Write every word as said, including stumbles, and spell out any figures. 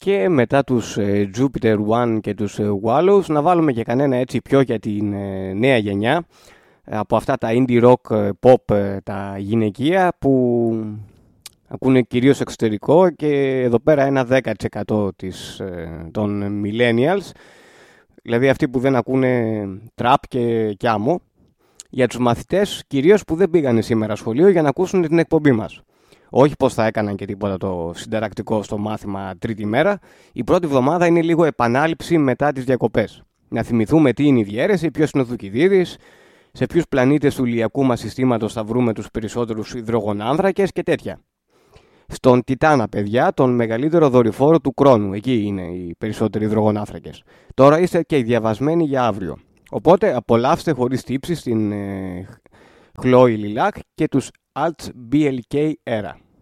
και μετά τους ε, Jupiter One και τους ε, Wallows να βάλουμε και κανένα έτσι πιο για την ε, νέα γενιά από αυτά τα indie rock ε, pop ε, τα γυναικεία που ακούνε κυρίως εξωτερικό και εδώ πέρα ένα δέκα τοις εκατό της, ε, των millennials, δηλαδή αυτοί που δεν ακούνε trap και κιάμο, για τους μαθητές κυρίως που δεν πήγανε σήμερα σχολείο για να ακούσουν την εκπομπή μας. Όχι πως θα έκαναν και τίποτα το συνταρακτικό στο μάθημα τρίτη μέρα. Η πρώτη εβδομάδα είναι λίγο επανάληψη μετά τις διακοπές. Να θυμηθούμε τι είναι η διαίρεση, ποιος είναι ο Θουκυδίδης, σε ποιους πλανήτες του ηλιακού μας συστήματος θα βρούμε τους περισσότερους υδρογονάνθρακες και τέτοια. Στον Τιτάνα, παιδιά, τον μεγαλύτερο δορυφόρο του χρόνου. Εκεί είναι οι περισσότεροι υδρογονάνθρακες. Τώρα είστε και διαβασμένοι για αύριο. Οπότε απολαύστε χωρίς τύψη στην ε, Χλόη Λιλάκ και τους Alts μπι ελ κέι Era.